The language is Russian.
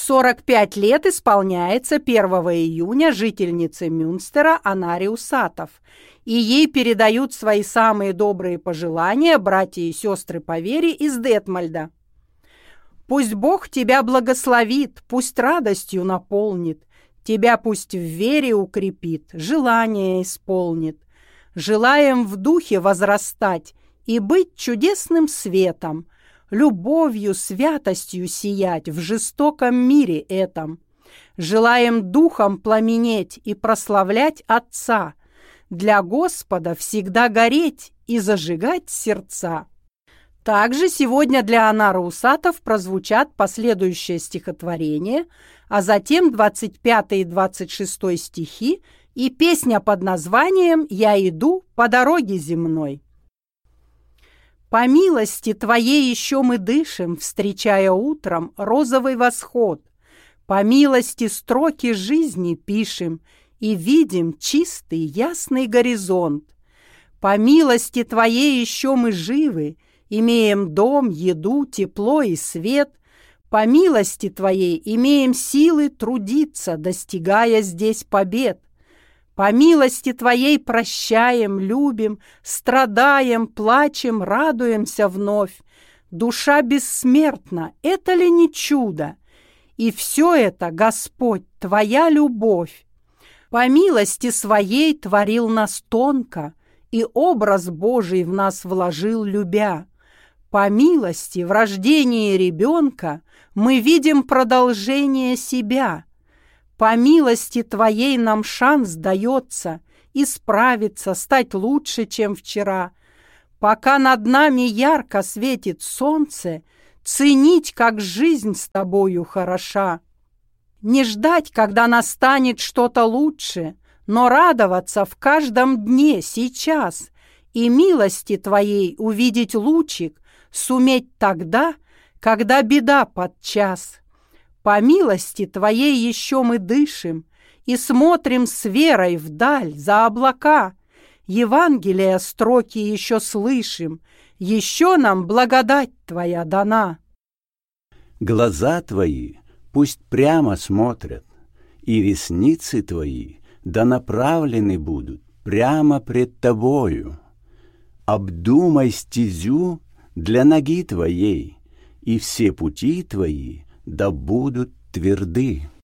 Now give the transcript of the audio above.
45 лет исполняется 1 июня жительнице Мюнстера Анаре Усатов, и ей передают свои самые добрые пожелания братья и сестры по вере из Детмольда. Пусть Бог тебя благословит, пусть радостью наполнит, тебя пусть в вере укрепит, желание исполнит. Желаем в духе возрастать и быть чудесным светом, любовью, святостью сиять в жестоком мире этом. Желаем духом пламенеть и прославлять Отца, для Господа всегда гореть и зажигать сердца. Также сегодня для Анары Усатов прозвучат последующее стихотворение, а затем 25 и 26 стихи и песня под названием «Я иду по дороге земной». По милости Твоей еще мы дышим, встречая утром розовый восход. По милости строки жизни пишем и видим чистый ясный горизонт. По милости Твоей еще мы живы, имеем дом, еду, тепло и свет. По милости Твоей имеем силы трудиться, достигая здесь побед. По милости Твоей прощаем, любим, страдаем, плачем, радуемся вновь. Душа бессмертна, это ли не чудо? И все это, Господь, Твоя любовь. По милости Своей творил нас тонко, и образ Божий в нас вложил, любя. По милости в рождении ребенка мы видим продолжение себя. По милости Твоей нам шанс дается исправиться, стать лучше, чем вчера. Пока над нами ярко светит солнце, ценить, как жизнь с Тобою хороша. Не ждать, когда настанет что-то лучше, но радоваться в каждом дне сейчас и милости Твоей увидеть лучик, суметь тогда, когда беда подчас. По милости Твоей еще мы дышим и смотрим с верой вдаль, за облака. Евангелия строки еще слышим, еще нам благодать Твоя дана. Глаза Твои пусть прямо смотрят, и ресницы Твои да направлены будут прямо пред Тобою. Обдумай стезю для ноги Твоей, и все пути Твои да будут тверды.